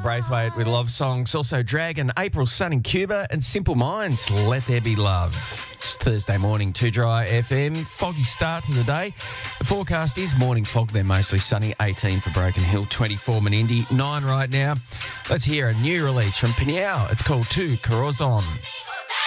Braithwaite with Love Songs. Also Dragon, April Sun in Cuba, and Simple Minds, Let There Be Love. It's Thursday morning, 2 Dry FM. Foggy start to the day. The forecast is morning fog, then mostly sunny. 18 for Broken Hill, 24 Menindee, 9 right now. Let's hear a new release from Pinyao. It's called Tu Corazon.